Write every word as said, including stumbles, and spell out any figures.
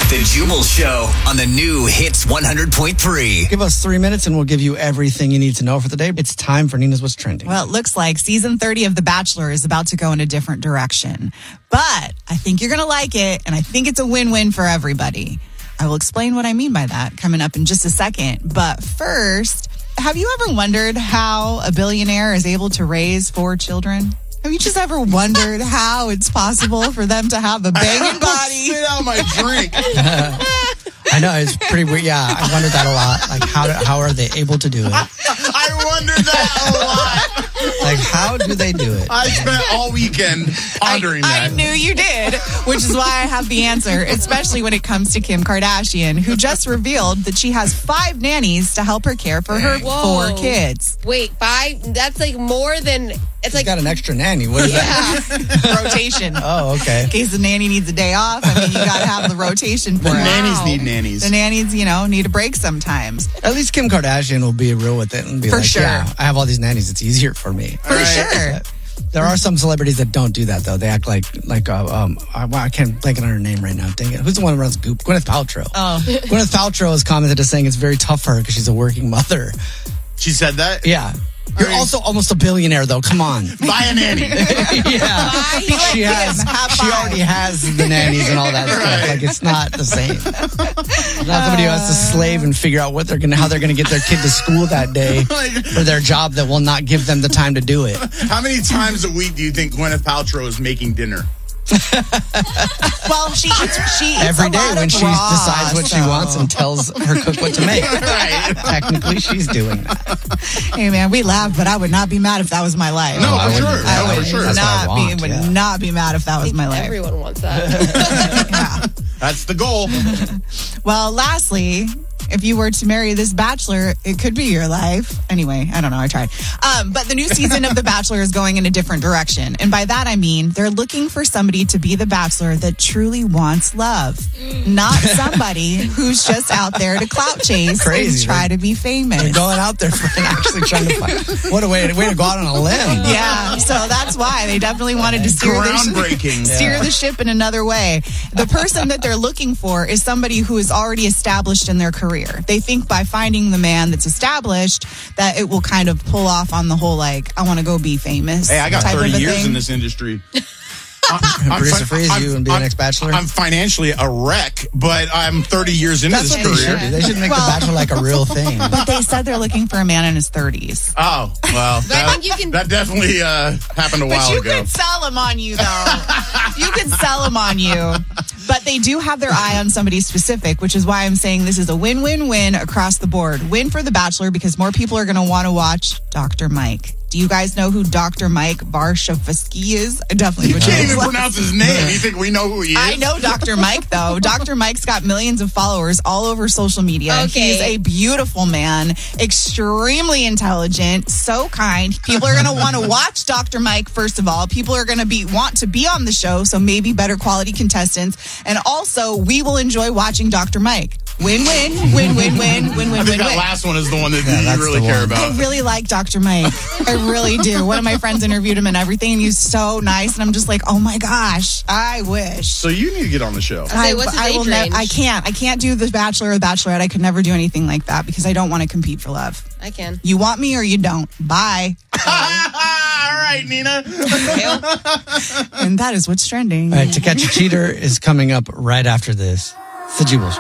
The Jubal Show on the new Hits one hundred point three. Give us three minutes and we'll give you everything you need to know for the day. It's time for Nina's What's Trending. Well, it looks like season thirty of The Bachelor is about to go in a different direction. But I think you're going to like it, and I think it's a win-win for everybody. I will explain what I mean by that coming up in just a second. But first, have you ever wondered how a billionaire is able to raise four children? Have you just ever wondered how it's possible for them to have a banging body? Spit out my drink. I know, it's pretty weird. Yeah, I wondered that a lot. Like, how how are they able to do it? I wondered that a lot. Like, how do they do it? I spent all weekend pondering I, that. I knew you did, which is why I have the answer, especially when it comes to Kim Kardashian, who just revealed that she has five nannies to help her care for her Whoa. four kids. Wait, five? That's like more than... It's She's like got an extra nanny. What is that? Rotation. Oh, okay. In case the nanny needs a day off, I mean, you got to have the rotation for The it. nannies need nannies. The nannies, you know, need a break sometimes. At least Kim Kardashian will be real with it and be For like, sure. yeah, I have all these nannies. It's easier for me. For sure. But there are some celebrities that don't do that, though. They act like, like uh, um, I, wow, I can't blank on her name right now. Dang it. Who's the one who runs Goop? Gwyneth Paltrow. Oh. Gwyneth Paltrow has commented as saying it's very tough for her because she's a working mother. She said that? Yeah. You're also almost a billionaire, though. Come on. Buy a nanny. Yeah. Be like She has. Kim, have She five. already has the nannies and all that stuff. Like, it's not the same. It's not somebody who has to slave and figure out what they're gonna, how they're gonna get their kid to school that day for their job that will not give them the time to do it. How many times a week do you think Gwyneth Paltrow is making dinner? Well, she eats, she eats Every a day lot when of she raw, decides what she so- wants and tells her cook what to make. Right. Technically, she's doing that. Hey man, we laugh, but I would not be mad if that was my life. No, I for wouldn't- sure. I No, would for sure. That's what I not want, be would yeah. not be mad if that was my life. everyone wants that. Yeah. That's the goal. Well, lastly, if you were to marry this bachelor, it could be your life. Anyway, I don't know. I tried. Um, but the new season of The Bachelor is going in a different direction. And by that, I mean they're looking for somebody to be the bachelor that truly wants love, not somebody who's just out there to clout chase Crazy. and try to be famous. They're going out there for and actually trying to find. What a way, way to go out on a limb. Yeah, so that's why they definitely wanted to steer the, Groundbreaking. steer the ship in another way. The person that they're looking for is somebody who is already established in their career. They think by finding the man that's established that it will kind of pull off on the whole, like, I want to go be famous. Hey, I got type of thirty a years thing. in this industry. Producer Freeze, you and be the next bachelor? I'm financially a wreck, but I'm thirty years into That's this what they career. should do. They should make Well- The Bachelor like a real thing. But they said they're looking for a man in his thirties. Oh, well, that, think you can- that definitely uh, happened a But while you ago. could sell them on you, though. You could sell them on you. But they do have their eye on somebody specific, which is why I'm saying this is a win-win-win across the board. Win for The Bachelor because more people are going to want to watch Doctor Mike. Do you guys know who Doctor Mike Varshavsky is? I definitely You would can't know. even pronounce his name. You think we know who he is? I know Doctor Mike, though. Doctor Mike's got millions of followers all over social media. Okay. He's a beautiful man, extremely intelligent, so kind. People are going to want to watch Doctor Mike, first of all. People are going to be want to be on the show, so maybe better quality contestants. And also, we will enjoy watching Doctor Mike. Win-win, win-win-win, I win-win-win-win. think that last one is the one that Yeah, you that's really the care one. about. I really like Doctor Mike. I really do. One of my friends interviewed him and everything, and he was so nice. And I'm just like, oh my gosh, I wish. So you need to get on the show. Okay, what's his I will age ne- range? I can't. I can't do The Bachelor or The Bachelorette. I could never do anything like that because I don't want to compete for love. I can. You want me or you don't. Bye. All right, Nina. And that is what's trending. All right, To Catch a Cheater is coming up right after this. It's the Jubal Show.